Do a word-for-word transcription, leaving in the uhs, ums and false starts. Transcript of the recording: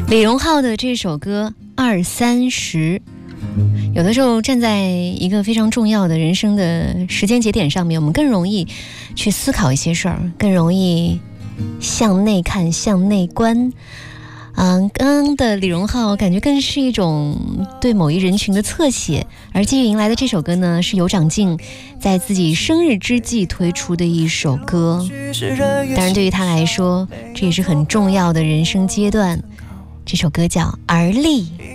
李荣浩的这首歌二三十，有的时候站在一个非常重要的人生的时间节点上面，我们更容易去思考一些事儿，更容易向内看，向内观。嗯，刚刚的李荣浩感觉更是一种对某一人群的侧写，而继续迎来的这首歌呢，是尤长靖在自己生日之际推出的一首歌。当然对于他来说，这也是很重要的人生阶段。这首歌叫《而立》。